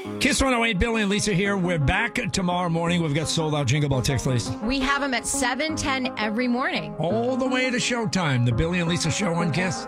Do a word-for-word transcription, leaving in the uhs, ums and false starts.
Kiss one oh eight, Billy and Lisa here. We're back tomorrow morning. We've got sold out Jingle Bell tickets, Lisa. We have them at seven ten every morning. All the way to showtime. The Billy and Lisa show on Kiss.